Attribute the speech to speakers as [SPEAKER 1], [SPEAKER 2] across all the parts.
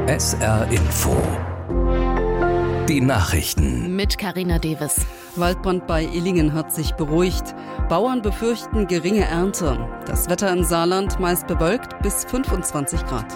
[SPEAKER 1] SR Info. Die Nachrichten.
[SPEAKER 2] Mit Carina Deves.
[SPEAKER 3] Waldbrand bei Illingen hat sich beruhigt. Bauern befürchten geringe Ernte. Das Wetter im Saarland meist bewölkt bis 25 Grad.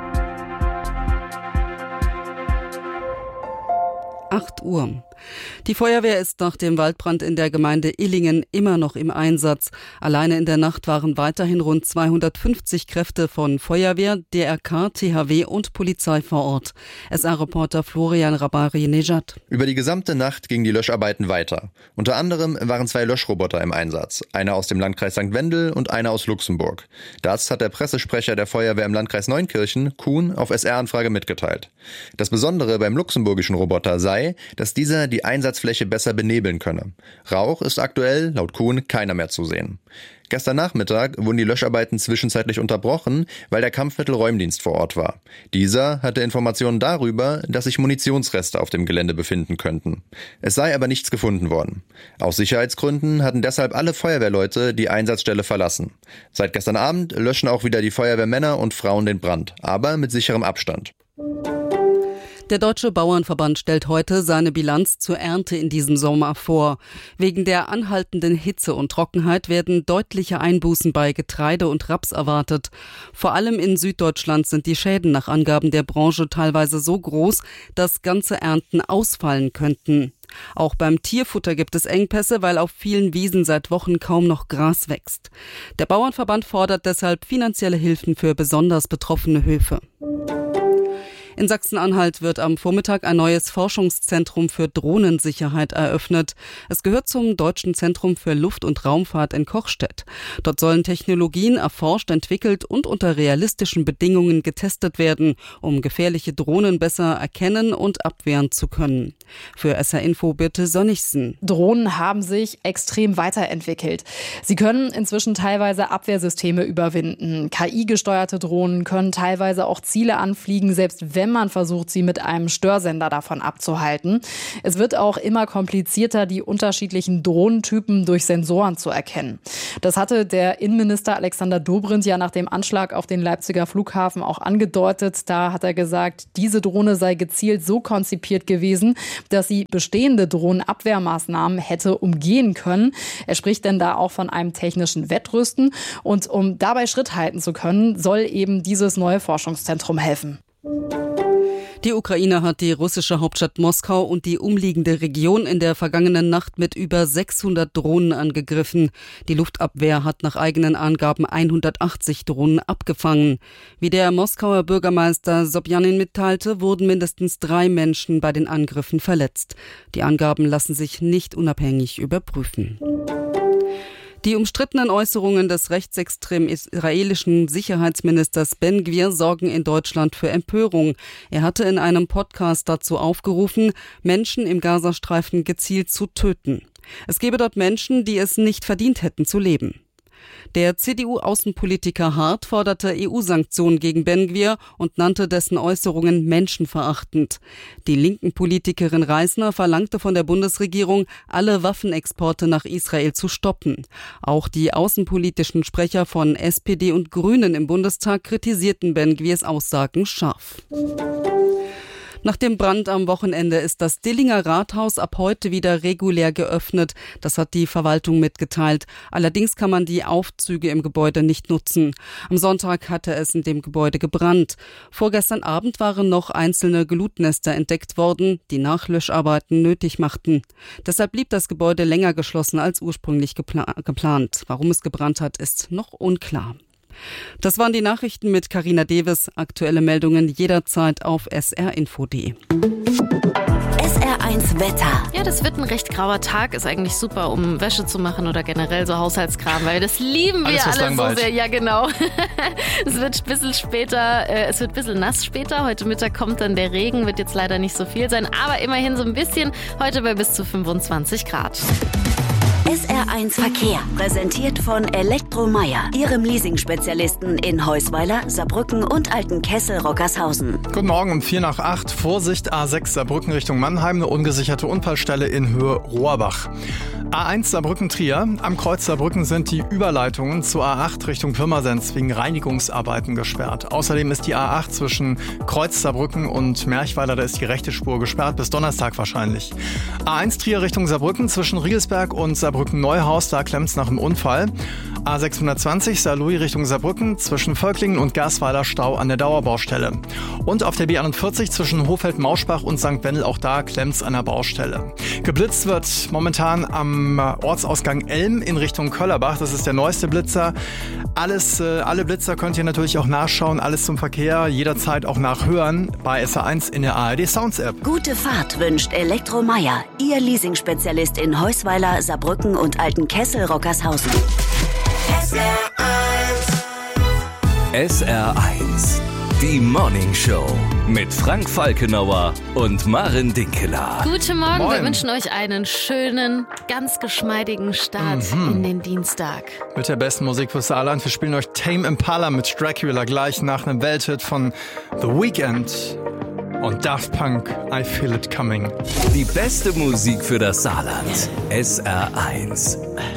[SPEAKER 3] 8 Uhr. Die Feuerwehr ist nach dem Waldbrand in der Gemeinde Illingen immer noch im Einsatz. Alleine in der Nacht waren weiterhin rund 250 Kräfte von Feuerwehr, DRK, THW und Polizei vor Ort. SR-Reporter Florian Rabari-Nejad.
[SPEAKER 4] Über die gesamte Nacht gingen die Löscharbeiten weiter. Unter anderem waren 2 Löschroboter im Einsatz. Einer aus dem Landkreis St. Wendel und einer aus Luxemburg. Das hat der Pressesprecher der Feuerwehr im Landkreis Neunkirchen, Kuhn, auf SR-Anfrage mitgeteilt. Das Besondere beim luxemburgischen Roboter sei, dass dieser die Einsatzfläche besser benebeln könne. Rauch ist aktuell, laut Kuhn, keiner mehr zu sehen. Gestern Nachmittag wurden die Löscharbeiten zwischenzeitlich unterbrochen, weil der Kampfmittelräumdienst vor Ort war. Dieser hatte Informationen darüber, dass sich Munitionsreste auf dem Gelände befinden könnten. Es sei aber nichts gefunden worden. Aus Sicherheitsgründen hatten deshalb alle Feuerwehrleute die Einsatzstelle verlassen. Seit gestern Abend löschen auch wieder die Feuerwehrmänner und Frauen den Brand, aber mit sicherem Abstand.
[SPEAKER 3] Der Deutsche Bauernverband stellt heute seine Bilanz zur Ernte in diesem Sommer vor. Wegen der anhaltenden Hitze und Trockenheit werden deutliche Einbußen bei Getreide und Raps erwartet. Vor allem in Süddeutschland sind die Schäden nach Angaben der Branche teilweise so groß, dass ganze Ernten ausfallen könnten. Auch beim Tierfutter gibt es Engpässe, weil auf vielen Wiesen seit Wochen kaum noch Gras wächst. Der Bauernverband fordert deshalb finanzielle Hilfen für besonders betroffene Höfe. In Sachsen-Anhalt wird am Vormittag ein neues Forschungszentrum für Drohnensicherheit eröffnet. Es gehört zum Deutschen Zentrum für Luft- und Raumfahrt in Kochstedt. Dort sollen Technologien erforscht, entwickelt und unter realistischen Bedingungen getestet werden, um gefährliche Drohnen besser erkennen und abwehren zu können. Für SR Info Birte Sönnigsen.
[SPEAKER 5] Drohnen haben sich extrem weiterentwickelt. Sie können inzwischen teilweise Abwehrsysteme überwinden. KI-gesteuerte Drohnen können teilweise auch Ziele anfliegen, selbst wenn man versucht, sie mit einem Störsender davon abzuhalten. Es wird auch immer komplizierter, die unterschiedlichen Drohnentypen durch Sensoren zu erkennen. Das hatte der Innenminister Alexander Dobrindt ja nach dem Anschlag auf den Leipziger Flughafen auch angedeutet. Da hat er gesagt, diese Drohne sei gezielt so konzipiert gewesen, dass sie bestehende Drohnenabwehrmaßnahmen hätte umgehen können. Er spricht denn da auch von einem technischen Wettrüsten. Und um dabei Schritt halten zu können, soll eben dieses neue Forschungszentrum helfen.
[SPEAKER 3] Die Ukraine hat die russische Hauptstadt Moskau und die umliegende Region in der vergangenen Nacht mit über 600 Drohnen angegriffen. Die Luftabwehr hat nach eigenen Angaben 180 Drohnen abgefangen. Wie der Moskauer Bürgermeister Sobjanin mitteilte, wurden mindestens 3 Menschen bei den Angriffen verletzt. Die Angaben lassen sich nicht unabhängig überprüfen. Die umstrittenen Äußerungen des rechtsextremen israelischen Sicherheitsministers Ben Gvir sorgen in Deutschland für Empörung. Er hatte in einem Podcast dazu aufgerufen, Menschen im Gazastreifen gezielt zu töten. Es gebe dort Menschen, die es nicht verdient hätten zu leben. Der CDU-Außenpolitiker Hart forderte EU-Sanktionen gegen Ben Gvir und nannte dessen Äußerungen menschenverachtend. Die linken Politikerin Reisner verlangte von der Bundesregierung, alle Waffenexporte nach Israel zu stoppen. Auch die außenpolitischen Sprecher von SPD und Grünen im Bundestag kritisierten Ben Gvirs Aussagen scharf. Nach dem Brand am Wochenende ist das Dillinger Rathaus ab heute wieder regulär geöffnet. Das hat die Verwaltung mitgeteilt. Allerdings kann man die Aufzüge im Gebäude nicht nutzen. Am Sonntag hatte es in dem Gebäude gebrannt. Vorgestern Abend waren noch einzelne Glutnester entdeckt worden, die Nachlöscharbeiten nötig machten. Deshalb blieb das Gebäude länger geschlossen als ursprünglich geplant. Warum es gebrannt hat, ist noch unklar. Das waren die Nachrichten mit Carina Deves. Aktuelle Meldungen jederzeit auf srinfo.de.
[SPEAKER 2] SR1 Wetter. Ja, das wird ein recht grauer Tag. Ist eigentlich super, um Wäsche zu machen oder generell so Haushaltskram, weil das lieben wir alle so sehr. Ja, genau. Es wird ein bisschen später, es wird ein bisschen nass später. Heute Mittag kommt dann der Regen, wird jetzt leider nicht so viel sein, aber immerhin so ein bisschen. Heute bei bis zu 25 Grad.
[SPEAKER 6] SR1 Verkehr, präsentiert von Elektromeier, Ihrem Leasing-Spezialisten in Heusweiler, Saarbrücken und Altenkessel-Rockershausen.
[SPEAKER 7] Guten Morgen um 7:45. Vorsicht, A6 Saarbrücken Richtung Mannheim, eine ungesicherte Unfallstelle in Höhe Rohrbach. A1 Saarbrücken-Trier. Am Kreuz Saarbrücken sind die Überleitungen zur A8 Richtung Pirmasens wegen Reinigungsarbeiten gesperrt. Außerdem ist die A8 zwischen Kreuz Saarbrücken und Merchweiler, da ist die rechte Spur gesperrt, bis Donnerstag wahrscheinlich. A1 Trier Richtung Saarbrücken zwischen Riegelsberg und Saarbrücken-Neuhaus, da klemmt's nach dem Unfall. A620 Saarlouis Richtung Saarbrücken zwischen Völklingen und Gersweiler Stau an der Dauerbaustelle. Und auf der B41 zwischen Hofeld-Mauschbach und St. Wendel, auch da klemmt's an der Baustelle. Geblitzt wird momentan am Ortsausgang Elm in Richtung Köllerbach. Das ist der neueste Blitzer. Alle Blitzer könnt ihr natürlich auch nachschauen. Alles zum Verkehr, jederzeit auch nachhören bei SR1 in der ARD Sounds App.
[SPEAKER 6] Gute Fahrt wünscht Elektromeier, Ihr Leasing-Spezialist in Heusweiler, Saarbrücken und Altenkessel-Rockershausen.
[SPEAKER 1] SR1, die Morning Show mit Frank Falkenauer und Maren Dinkeler.
[SPEAKER 2] Guten Morgen,
[SPEAKER 7] Moin.
[SPEAKER 2] Wir wünschen euch einen schönen, ganz geschmeidigen Start in den Dienstag.
[SPEAKER 7] Mit der besten Musik fürs Saarland. Wir spielen euch Tame Impala mit Dracula gleich nach einem Welthit von The Weeknd und Daft Punk, I Feel It Coming.
[SPEAKER 1] Die beste Musik für das Saarland. SR1.